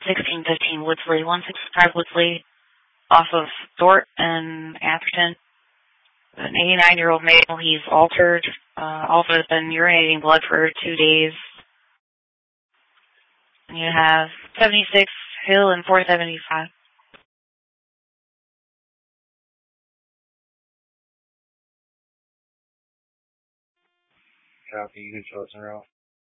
1615 Woodsley, 165 Woodsley, off of Thorpe and Atherton. An 89-year-old male. He's altered. Also has been urinating blood for 2 days. And you have 76 Hill and 475. Copy. You can show us in route.